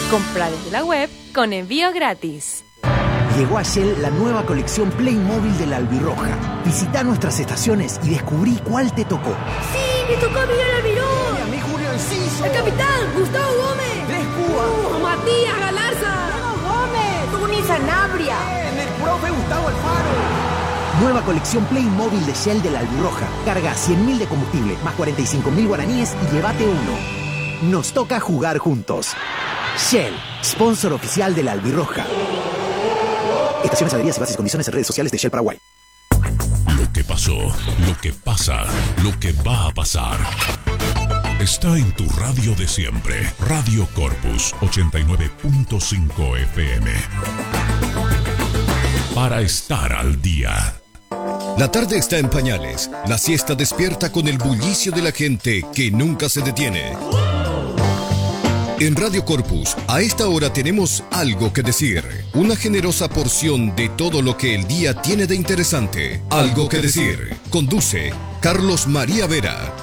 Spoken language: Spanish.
Compra desde la web con envío gratis. Llegó a Shell la nueva colección Playmobil de la Albirroja. Visita nuestras estaciones y descubrí cuál te tocó. ¡Sí! ¡Me tocó a Miguel Almirón! ¡Y a mí Julio Enciso! ¡El capitán! ¡Gustavo Gómez! ¡Tres Cubas! ¡Matías Galarza! ¡Gómez! ¡Tuni Sanabria! ¡El profe Gustavo Alfaro! Nueva colección Playmobil de Shell de la Albirroja. Carga 100.000 de combustible, más 45.000 guaraníes y llévate uno. Nos toca jugar juntos. Shell, sponsor oficial de la Albirroja. Estaciones, adheridas y bases y condiciones en redes sociales de Shell Paraguay. Lo que pasó, lo que pasa, lo que va a pasar. Está en tu radio de siempre. Radio Corpus 89.5 FM. Para estar al día. La tarde está en pañales. La siesta despierta con el bullicio de la gente que nunca se detiene. En Radio Corpus, a esta hora tenemos algo que decir. Una generosa porción de todo lo que el día tiene de interesante. Algo que decir. Conduce Carlos María Vera.